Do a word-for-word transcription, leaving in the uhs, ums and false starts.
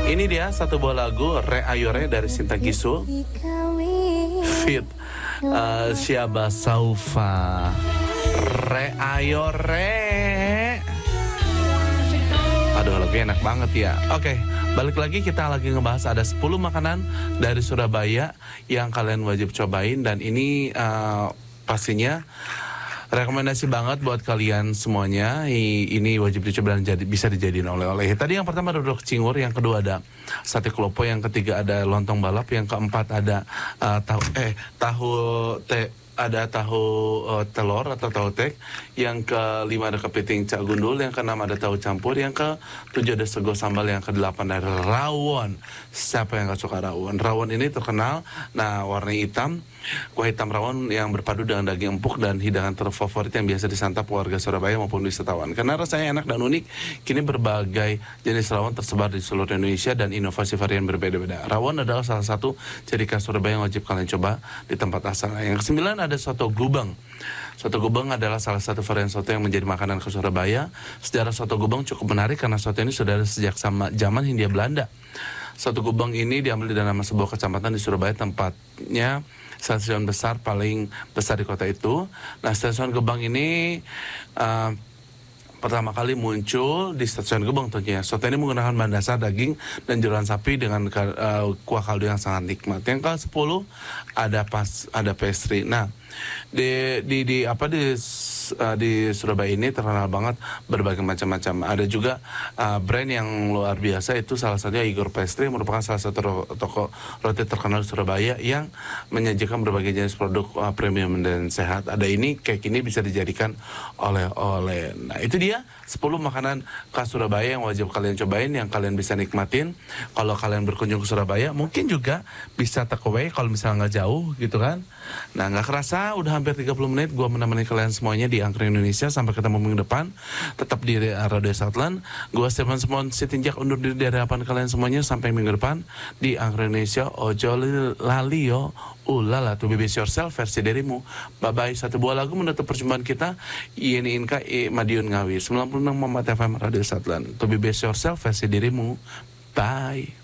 Ini dia satu buah lagu Re Ayore dari Sinta Gisu fit uh, Syaba Saufa. Re Ayore. Aduh, lagunya enak banget ya. Oke, balik lagi, kita lagi ngebahas ada sepuluh makanan dari Surabaya yang kalian wajib cobain. Dan ini uh, pastinya rekomendasi banget buat kalian semuanya. Ini wajib dicoba dan jadi, bisa dijadiin oleh-oleh. Tadi yang pertama ada dodol cingur, yang kedua ada sate klopo, yang ketiga ada lontong balap, yang keempat ada uh, tahu eh tahu te ada tahu uh, telur atau tahu tek, yang kelima ada kepiting cak gundul, yang keenam ada tahu campur, yang ketujuh ada sego sambal, yang kedelapan ada rawon. Siapa yang gak suka rawon? Rawon ini terkenal, nah warna hitam, kuah hitam rawon yang berpadu dengan daging empuk dan hidangan terfavorit yang biasa disantap warga Surabaya maupun wisatawan. Karena rasanya enak dan unik, kini berbagai jenis rawon tersebar di seluruh Indonesia dan inovasi varian berbeda-beda. Rawon adalah salah satu ciri khas Surabaya yang wajib kalian coba di tempat asal. Yang kesembilan ada soto gubeng. Soto gubeng adalah salah satu varian soto yang menjadi makanan ke Surabaya. Sejarah soto gubeng cukup menarik karena soto ini sudah ada sejak sama zaman Hindia Belanda. Soto gubeng ini diambil dari nama sebuah kecamatan di Surabaya, tempatnya stasiun besar paling besar di kota itu. Nah, stasiun Gebang ini uh, pertama kali muncul di stasiun Gebang tentunya. Soto ini menggunakan bahan dasar daging dan jeruan sapi dengan uh, kuah kaldu yang sangat nikmat. Yang ke sepuluh ada pas ada pastry. Nah, di di, di apa di uh, di Surabaya ini terkenal banget berbagai macam-macam. Ada juga uh, brand yang luar biasa, itu salah satunya Igor Pastry, merupakan salah satu ro toko roti terkenal di Surabaya yang menyajikan berbagai jenis produk uh, premium dan sehat. Ada ini, cake ini bisa dijadikan oleh-oleh. Nah, itu dia sepuluh makanan khas Surabaya yang wajib kalian cobain, yang kalian bisa nikmatin kalau kalian berkunjung ke Surabaya. Mungkin juga bisa take away kalau misalnya nggak jauh gitu kan. Nah, nggak kerasa udah hampir tiga puluh menit gue menemani kalian semuanya di Angkring Indonesia. Sampai ketemu minggu depan, tetap di Radio Southland. Gue Stefan Simon Sitinjak undur diri dari hadapan kalian semuanya. Sampai minggu depan di Angkring Indonesia. Ojo lalio ulala, to be best yourself versi dirimu. Bye bye. Satu buah lagu menutup perjumpaan kita. Ini Inka I Madiun Ngawi sembilan puluh enam F M Radio Southland. To be best yourself versi dirimu. Bye.